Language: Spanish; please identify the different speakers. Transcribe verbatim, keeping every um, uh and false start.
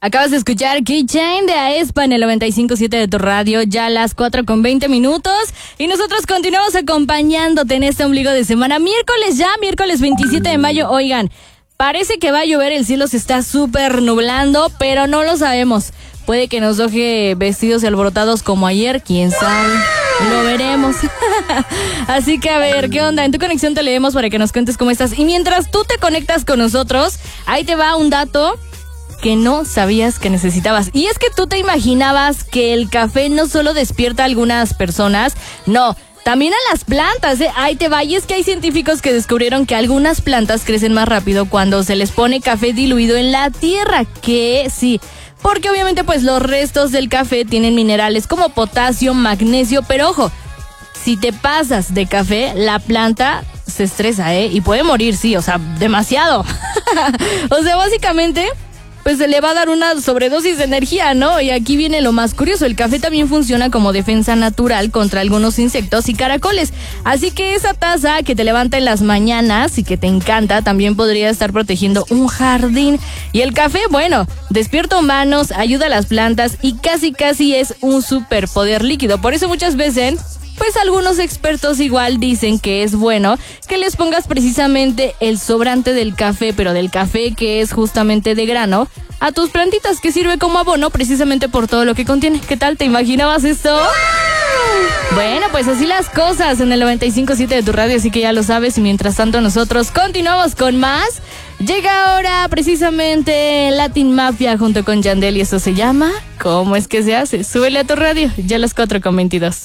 Speaker 1: Acabas de escuchar Keychain de Aespa en el noventa y cinco punto siete de tu radio, ya a las cuatro con veinte minutos. Y nosotros continuamos acompañándote en este ombligo de semana. Miércoles ya, miércoles veintisiete de mayo. Oigan, parece que va a llover, el cielo se está súper nublando, pero no lo sabemos. Puede que nos deje vestidos y alborotados como ayer, quién sabe. Lo veremos. Así que a ver, ¿qué onda? En tu conexión te leemos para que nos cuentes cómo estás. Y mientras tú te conectas con nosotros, ahí te va un dato que no sabías que necesitabas. Y es que tú te imaginabas que el café no solo despierta a algunas personas, no, también a las plantas, ¿eh? Ahí te va. Y es que hay científicos que descubrieron que algunas plantas crecen más rápido cuando se les pone café diluido en la tierra, que sí, porque obviamente pues los restos del café tienen minerales como potasio, magnesio, pero ojo, si te pasas de café, la planta se estresa, ¿eh? Y puede morir, sí, o sea, demasiado. O sea, básicamente, pues se le va a dar una sobredosis de energía, ¿no? Y aquí viene lo más curioso, el café también funciona como defensa natural contra algunos insectos y caracoles. Así que esa taza que te levanta en las mañanas y que te encanta, también podría estar protegiendo un jardín. Y el café, bueno, despierta humanos, ayuda a las plantas y casi casi es un superpoder líquido. Por eso muchas veces, pues algunos expertos igual dicen que es bueno que les pongas precisamente el sobrante del café, pero del café que es justamente de grano, a tus plantitas, que sirve como abono precisamente por todo lo que contiene. ¿Qué tal? ¿Te imaginabas esto? Bueno, pues así las cosas en el noventa y cinco punto siete de tu radio, así que ya lo sabes. Y mientras tanto nosotros continuamos con más. Llega ahora precisamente Latin Mafia junto con Yandel y esto se llama ¿Cómo es que se hace? Súbele a tu radio, ya a las cuatro con veintidós.